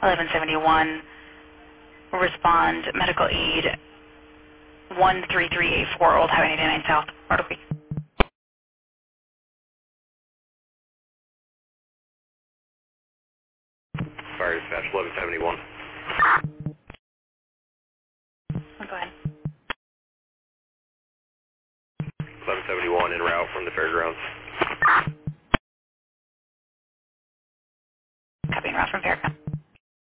1171, respond medical aid 13384 Old Highway 99 South, Myrtle Beach. Fire dispatch 1171. Go ahead. 1171 en route from the fairgrounds. Copy en route from Fairgrounds.